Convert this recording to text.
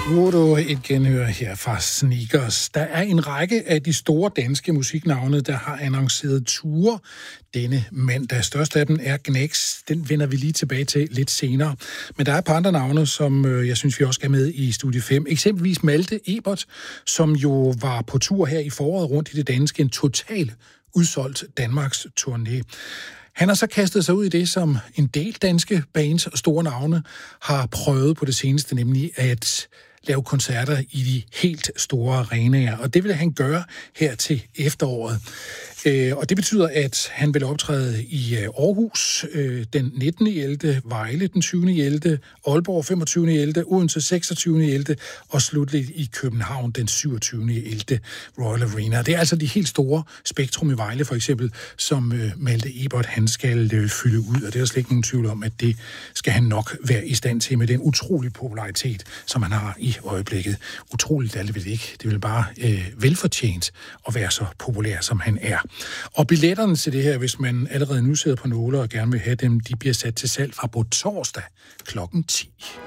Nu er du et genhør her fra Sneakers. Der er en række af de store danske musiknavne, der har annonceret ture denne mandag. Størst af dem er Gnex. Den vender vi lige tilbage til lidt senere. Men der er et par andre navne, som jeg synes, vi også skal med i Studie 5. Eksempelvis Malte Ebert, som jo var på tur her i foråret rundt i det danske. En total udsolgt Danmarks turné. Han har så kastet sig ud i det, som en del danske bands og store navne har prøvet på det seneste, nemlig at lave koncerter i de helt store arenaer. Og det vil han gøre her til efteråret. Og det betyder, at han vil optræde i Aarhus den 19.11., Vejle den 20.11., Aalborg 25.11., Odense 26.11. og slutligt i København den 27.11. Royal Arena. Det er altså de helt store Spektrum i Vejle for eksempel, som Malte Ebert han skal fylde ud. Og det er slet ikke nogen tvivl om, at det skal han nok være i stand til med den utrolige popularitet, som han har i øjeblikket. Utroligt er det vel ikke. Det vil bare velfortjent at være så populær, som han er. Og billetterne til det her, hvis man allerede nu sidder på nåler og gerne vil have dem, de bliver sat til salg fra på torsdag kl. 10.